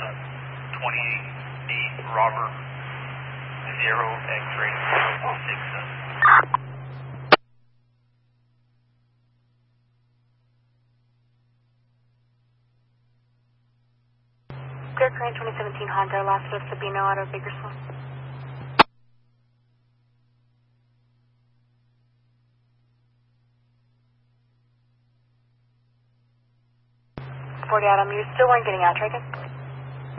out of 28D Robert 0 X-ray 067. Clear current 2017 Honda, last of Sabino out of Bakersfield. 40 Adam, you still weren't getting out, try again.